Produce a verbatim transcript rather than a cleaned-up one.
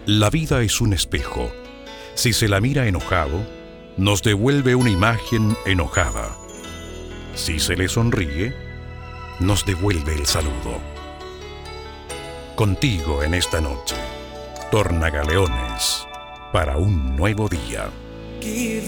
La vida es un espejo. Si se la mira enojado, nos devuelve una imagen enojada. Si se le sonríe, nos devuelve el saludo. Contigo en esta noche, Tornagaleones, para un nuevo día.